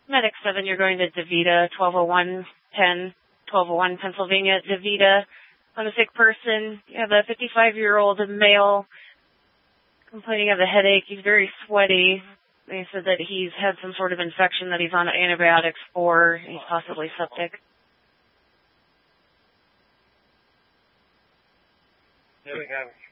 Medic 7, you're going to DaVita, 120110, 1201 Pennsylvania, DaVita. On a sick person, you have a 55-year-old male complaining of a headache. He's very sweaty. They said that he's had some sort of infection that he's on antibiotics for. He's possibly septic. There we go.